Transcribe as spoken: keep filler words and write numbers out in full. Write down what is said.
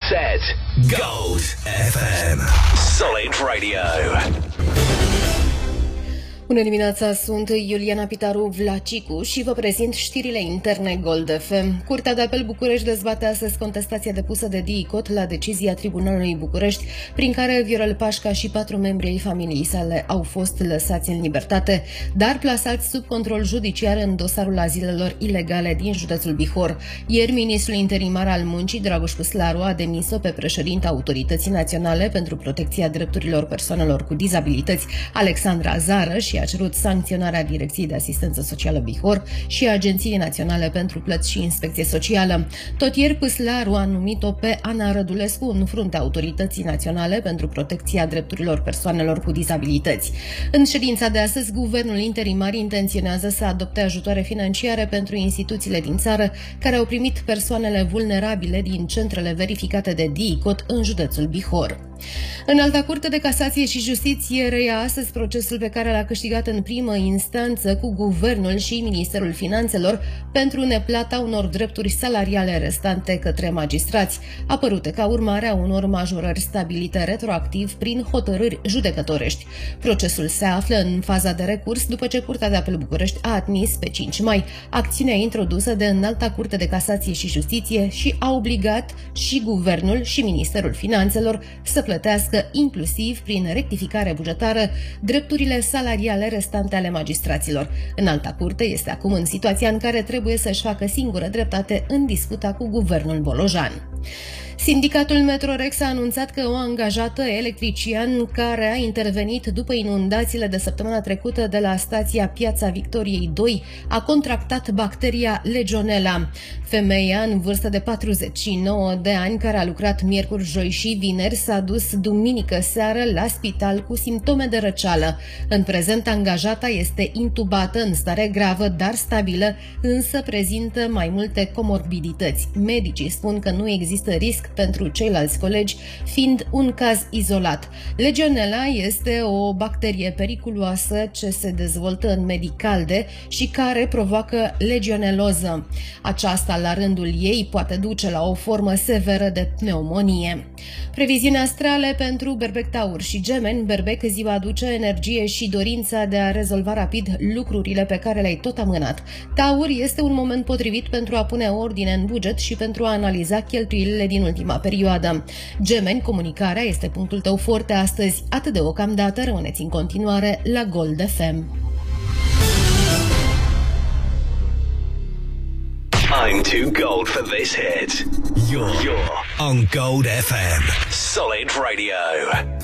set. Gold F M. Solid Radio. Bună dimineața, sunt Iuliana Pitaru Vlacicu și vă prezint știrile interne Gold F M. Curtea de Apel București dezbate astăzi contestația depusă de DICOT la decizia Tribunalului București, prin care Viorel Pașca și patru membri ai familiei sale au fost lăsați în libertate, dar plasați sub control judiciar în dosarul azilelor ilegale din județul Bihor. Ieri, ministrul interimar al muncii, Dragoș Păslaru, a demis-o pe președinta Autorității Naționale pentru Protecția Drepturilor Persoanelor cu Dizabilități, Alexandra Zară, și a cerut sancționarea Direcției de Asistență Socială Bihor și a Agenției Naționale pentru Plăți și Inspecție Socială. Tot ieri, Păslaru a numit-o pe Ana Rădulescu în fruntea Autorității Naționale pentru Protecția Drepturilor Persoanelor cu Dizabilități. În ședința de astăzi, guvernul interimar intenționează să adopte ajutoare financiare pentru instituțiile din țară care au primit persoanele vulnerabile din centrele verificate de DICOT în județul Bihor. Înalta Curte de Casație și Justiție reia astăzi procesul pe care l-a câștigat în primă instanță cu Guvernul și Ministerul Finanțelor pentru neplata unor drepturi salariale restante către magistrați, apărute ca urmare a unor majorări stabilite retroactiv prin hotărâri judecătorești. Procesul se află în faza de recurs după ce Curtea de Apel București a admis pe cinci mai acțiunea introdusă de Înalta Curte de Casație și Justiție și a obligat și Guvernul și Ministerul Finanțelor să plătească, inclusiv prin rectificare bugetară, drepturile salariale restante ale magistraților. Înalta Curte este acum în situația în care trebuie să-și facă singură dreptate în disputa cu guvernul bolojan. Sindicatul Metrorex a anunțat că o angajată electrician care a intervenit după inundațiile de săptămâna trecută de la stația Piața Victoriei doi a contractat bacteria Legionella. Femeia, în vârstă de patruzeci și nouă de ani, care a lucrat miercuri, joi și vineri, s-a dus duminică seară la spital cu simptome de răceală. În prezent, angajata este intubată în stare gravă, dar stabilă, însă prezintă mai multe comorbidități. Medicii spun că nu există risc pentru ceilalți colegi, fiind un caz izolat. Legionella este o bacterie periculoasă ce se dezvoltă în medii calde și care provoacă legioneloză. Aceasta, la rândul ei, poate duce la o formă severă de pneumonie. Previziuni astrale pentru Berbec, Taur și Gemeni. Berbec, zi va aduce energie și dorința de a rezolva rapid lucrurile pe care le-ai tot amânat. Taur, este un moment potrivit pentru a pune ordine în buget și pentru a analiza cheltuielile din ultima perioadă. Gemeni, comunicarea este punctul tău forte astăzi. Atât deocamdată, rămâneți în continuare la Gold F M. I'm too gold for this hit. You're, you're on Gold F M. Solid Radio.